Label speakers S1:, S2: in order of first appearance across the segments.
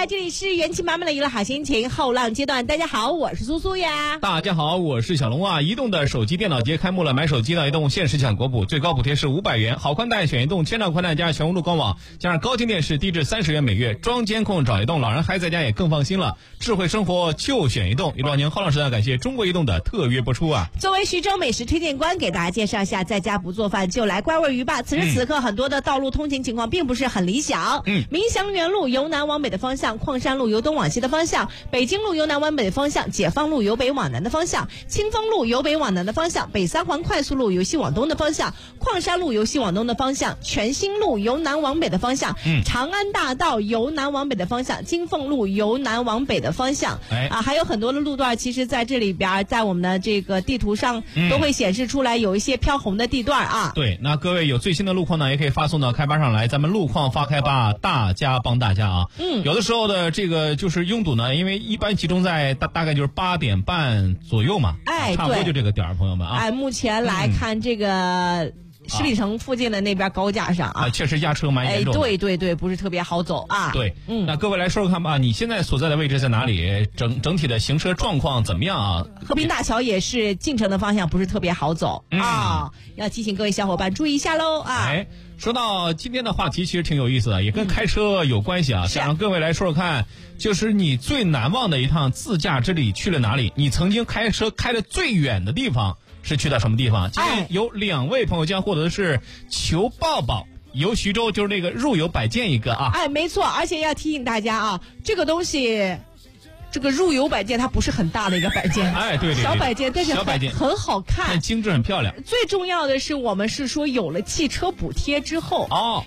S1: 来，这里是元气满满的娱乐好心情后浪阶段。大家好，我是苏苏呀。
S2: 大家好，我是小龙啊。移动的手机电脑节开幕了，买手机到移动限时抢国补，最高补贴是500元，好宽带选移动，千兆宽带加全屋路官网，加上高清电视低至30元每月，装监控找移动，老人孩子在家也更放心了。智慧生活就选移动。娱乐年后浪时代感谢中国移动的特约播出啊。
S1: 作为徐州美食推荐官，给大家介绍一下，在家不做饭就来怪味鱼吧。此时此刻，很多的道路通行情况并不是很理想。明祥园路由南往北的方向，矿山路由东往西的方向，北京路由南往北的方向，解放路由北往南的方向，清风路由北往南的方向，北三环快速路由西往东的方向，矿山路由西往东的方向，全兴路由南往北的方向，长安大道由南往北的方向，金凤路由南往北的方向。还有很多的路段，其实在这里边，在我们的这个地图上都会显示出来有一些飘红的地段啊。
S2: 对，那各位有最新的路况呢，也可以发送到开吧上来，咱们路况发开吧，大家帮大家啊。有的时候的这个就是拥堵呢，因为一般集中在大概就是8点半左右嘛，差不多就这个点儿，朋友们啊。
S1: 目前来看这个十里城附近的那边高架上
S2: 确实压车蛮严重的。
S1: 对，不是特别好走啊。
S2: 对，那各位来说说看吧，你现在所在的位置在哪里？整体的行车状况怎么样啊？
S1: 和平大桥也是进城的方向不是特别好走要提醒各位小伙伴注意一下喽啊。
S2: 说到今天的话题，其实挺有意思的，也跟开车有关系啊。想让各位来说说看，就是你最难忘的一趟自驾之旅去了哪里？你曾经开车开的最远的地方是去到什么地方？今天有2位朋友将获得的是求抱抱，由徐州就是那个入油摆件一个啊。
S1: 没错，而且要提醒大家啊，这个东西。这个入油摆件它不是很大的一个摆件，
S2: 对，
S1: 小摆件，但是很好看，
S2: 很精致，很漂亮。
S1: 最重要的是，我们是说有了汽车补贴之后，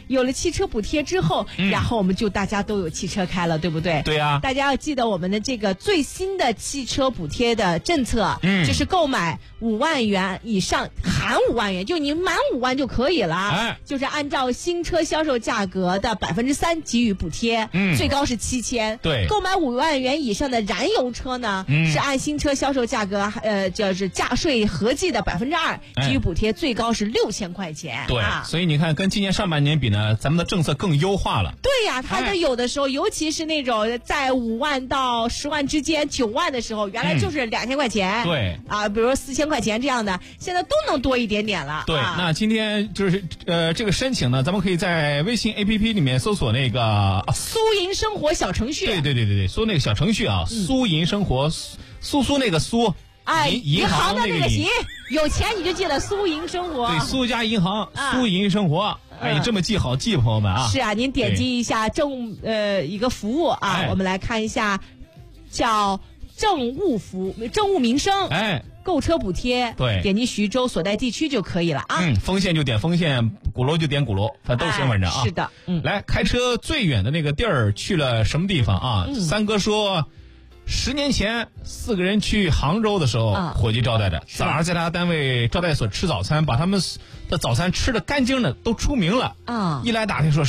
S1: 然后我们就大家都有汽车开了，对不对？
S2: 对啊，
S1: 大家要记得我们的这个最新的汽车补贴的政策，就是购买5万元以上含5万元，就你满5万就可以了，就是按照新车销售价格的3%给予补贴，最高是7000。
S2: 对，
S1: 购买5万元以上的燃油车呢，是按新车销售价格就是价税合计的2%给予补贴，最高是6000块钱。
S2: 对，所以你看，跟今年上半年比呢，咱们的政策更优化了。
S1: 对呀，它的有的时候，尤其是那种在5万到10万之间，9万的时候，原来就是2000块钱。
S2: 对
S1: 比如4000块钱这样的，现在都能多一点点了。
S2: 对，那今天就是这个申请呢，咱们可以在微信 APP 里面搜索那个
S1: 苏银生活小程序。
S2: 对，搜那个小程序啊。苏银生活，苏那个苏，银行的那个银，
S1: 有钱你就记得苏银生活。
S2: 对，苏家银行，苏银生活。你这么记好记，朋友们啊。
S1: 是啊，您点击一下一个服务啊，我们来看一下，叫政务民生。购车补贴，
S2: 对，
S1: 点击徐州所在地区就可以了啊。
S2: 丰县就点丰县，鼓楼就点鼓楼，反正都行，反正啊。
S1: 是的，
S2: 来，开车最远的那个地儿去了什么地方啊？三哥说，10年前4个人去杭州的时候，伙计招待的，早上在他单位招待所吃早餐，把他们的早餐吃得干净的都出名了一来打听说